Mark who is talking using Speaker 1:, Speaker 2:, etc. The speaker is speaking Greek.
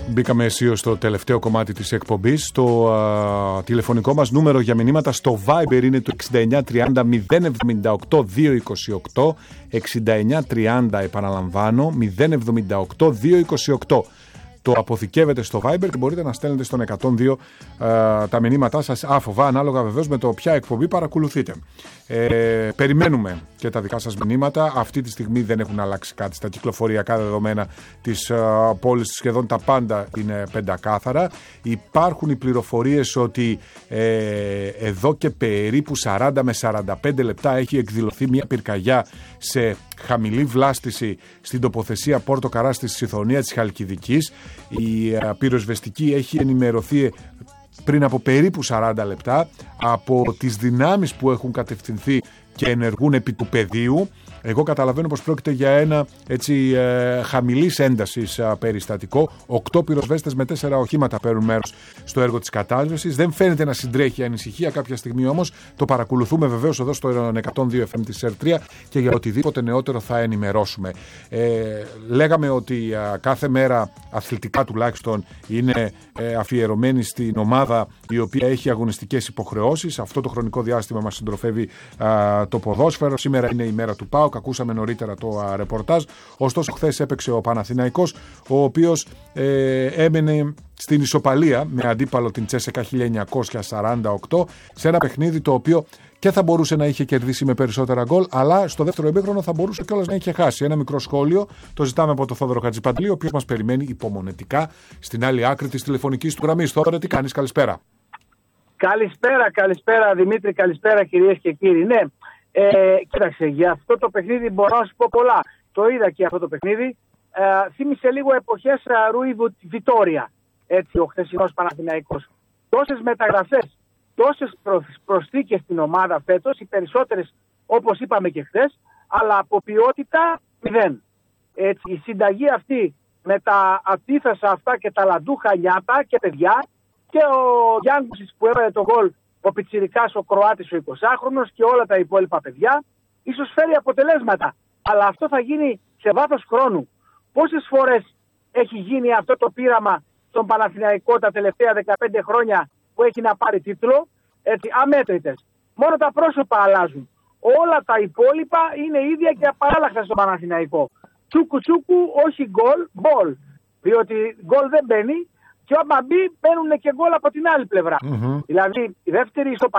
Speaker 1: Μπήκαμε αισίως στο τελευταίο κομμάτι της εκπομπής. Το τηλεφωνικό μας νούμερο για μηνύματα στο Viber είναι το 6930 078 228. 6930, επαναλαμβάνω, 078 228. Το αποθηκεύετε στο Viber και μπορείτε να στέλνετε στον 102 τα μηνύματά σας άφοβα, ανάλογα βεβαίως με το ποια εκπομπή παρακολουθείτε. Περιμένουμε και τα δικά σας μηνύματα. Αυτή τη στιγμή δεν έχουν αλλάξει κάτι στα κυκλοφοριακά δεδομένα της πόλης. Σχεδόν τα πάντα είναι πεντακάθαρα. Υπάρχουν οι πληροφορίες ότι εδώ και περίπου 40 με 45 λεπτά έχει εκδηλωθεί μια πυρκαγιά σε χαμηλή βλάστηση στην τοποθεσία Πόρτο Καρά στη Σιθωνία της Χαλκιδικής. Η πυροσβεστική έχει ενημερωθεί πριν από περίπου 40 λεπτά από τις δυνάμεις που έχουν κατευθυνθεί και ενεργούν επί του πεδίου. Εγώ καταλαβαίνω πως πρόκειται για ένα έτσι χαμηλής έντασης περιστατικό. 8 πυροσβέστες με 4 οχήματα παίρνουν μέρος στο έργο της κατάσβεσης. Δεν φαίνεται να συντρέχει ανησυχία κάποια στιγμή, όμως το παρακολουθούμε βεβαίως εδώ στο 102 FM της ΕΡΤ3 και για οτιδήποτε νεότερο θα ενημερώσουμε. Λέγαμε ότι κάθε μέρα αθλητικά τουλάχιστον είναι αφιερωμένη στην ομάδα η οποία έχει αγωνιστικές υποχρεώσεις. Αυτό το χρονικό διάστημα μας συντροφεύει το ποδόσφαιρο. Σήμερα είναι η μέρα του ΠΑΟΚ. Ακούσαμε νωρίτερα το ρεπορτάζ. Ωστόσο, χθες έπαιξε ο Παναθηναϊκός, ο οποίος έμενε στην ισοπαλία με αντίπαλο την Τσέσεκα 1948 σε ένα παιχνίδι το οποίο και θα μπορούσε να είχε κερδίσει με περισσότερα γκολ, αλλά στο δεύτερο ημίχρονο θα μπορούσε κιόλας να είχε χάσει. Ένα μικρό σχόλιο το ζητάμε από τον Θόδωρο Χατζηπαντλή, ο οποίος μας περιμένει υπομονετικά στην άλλη άκρη της τηλεφωνικής του γραμμής. Θόδωρο, τι κάνεις? Καλησπέρα.
Speaker 2: Καλησπέρα Δημήτρη, καλησπέρα κυρίες και κύριοι. Ναι, κοίταξε, για αυτό το παιχνίδι μπορώ να σου πω πολλά. Το είδα και αυτό το παιχνίδι. Θύμισε λίγο εποχές Ρούι Βιτόρια, έτσι, ο χθεσινός Παναθηναϊκός. Τόσες μεταγραφές, τόσες προσθήκες στην ομάδα φέτος, οι περισσότερες όπως είπαμε και χθες, αλλά από ποιότητα 0. Έτσι, η συνταγή αυτή με τα αντίθασα αυτά και τα λαντούχα νιάτα και παιδιά, και ο Γιάνγκουσης που έβαλε το γκολ, ο πιτσιρικάς ο Κροάτης ο 20χρονος και όλα τα υπόλοιπα παιδιά, ίσως φέρει αποτελέσματα. Αλλά αυτό θα γίνει σε βάθος χρόνου. Πόσες φορές έχει γίνει αυτό το πείραμα στον Παναθηναϊκό τα τελευταία 15 χρόνια που έχει να πάρει τίτλο? Έτσι, αμέτρητες. Μόνο τα πρόσωπα αλλάζουν. Όλα τα υπόλοιπα είναι ίδια και απαράλλαχτα στον Παναθηναϊκό. Τσούκου τσούκου, όχι γκολ, μπολ. Διότι γκολ δεν μπαίνει. Και άμα μπει, παίρνουν και γκολ από την άλλη πλευρά. Δηλαδή, η δεύτερη